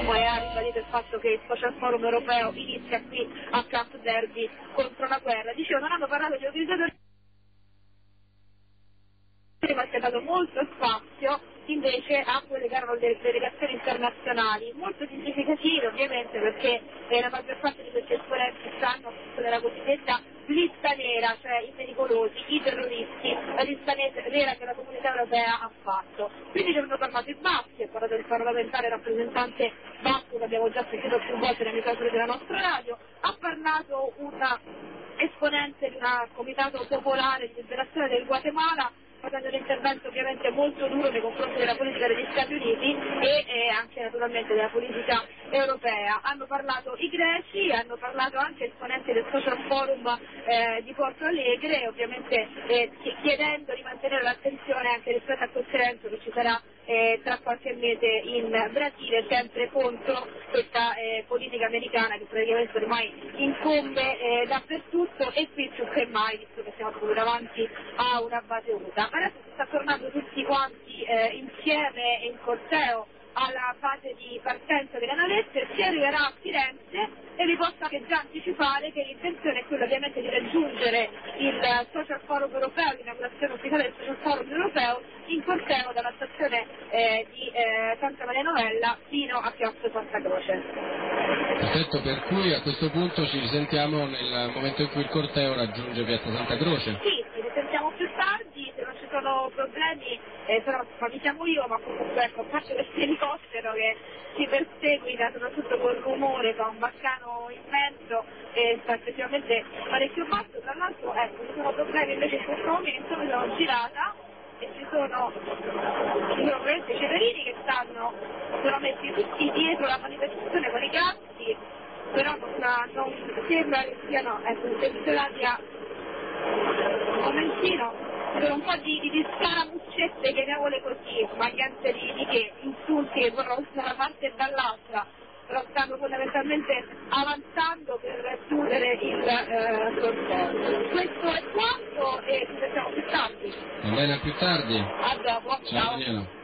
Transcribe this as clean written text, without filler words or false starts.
e ha ribadito il fatto che il Social Forum europeo inizia qui a Camp Derby contro la guerra. Dicevo, non hanno parlato di organizzatori, ma si è dato molto spazio invece a quelle che erano le delegazioni internazionali, molto significative ovviamente perché la maggior parte di questi esponenti stanno nella cosiddetta lista nera, cioè i pericolosi, i terroristi, la lista nera che la comunità europea ha fatto. Quindi ci hanno parlato i baschi, ha parlato il parlamentare rappresentante basco che abbiamo già sentito più volte nei microfoni della nostra radio, ha parlato una esponente di un comitato popolare di liberazione del Guatemala, facendo un intervento ovviamente molto duro nei confronti della politica degli Stati Uniti e anche naturalmente della politica europea. Hanno parlato i greci, hanno parlato anche esponenti del Social Forum di Porto Alegre, ovviamente chiedendo di mantenere l'attenzione anche rispetto a questo evento che ci sarà tra qualche mese in Brasile, sempre contro questa politica americana che praticamente ormai incombe dappertutto e qui più che mai, visto che siamo proprio davanti a una base USA. Adesso si sta tornando tutti quanti insieme in corteo alla fase di partenza delle navette, si arriverà a Firenze e vi posso anche già anticipare che l'intenzione è quella ovviamente di raggiungere il Social Forum europeo, l'inaugurazione ufficiale del Social Forum europeo in corteo dalla stazione di Santa Maria Novella fino a Piazza Santa Croce. Perfetto, per cui a questo punto ci risentiamo nel momento in cui il corteo raggiunge Piazza Santa Croce. Sì, ci risentiamo più tardi, se non ci sono problemi, però mi chiamo io, ma comunque ecco, a parte questo elicottero che ci perseguita soprattutto col rumore, fa un baccano immenso e sta effettivamente parecchio basso. Tra l'altro ecco, ci sono problemi invece in questo momento, mi sono girata e ci sono ovviamente i cittadini che sono messi tutti dietro la manifestazione con i gatti, però non sembra che siano intenzionati a un momentino, ci sono un po' di scaramuccette, chiamiamole così, ma niente di che, insulti che corrono da una parte e dall'altra, però stanno fondamentalmente avanzando per chiudere il corteo. Questo è quanto e ci vediamo più tardi. Va bene, a più tardi. A dopo, Ciao. Daniela.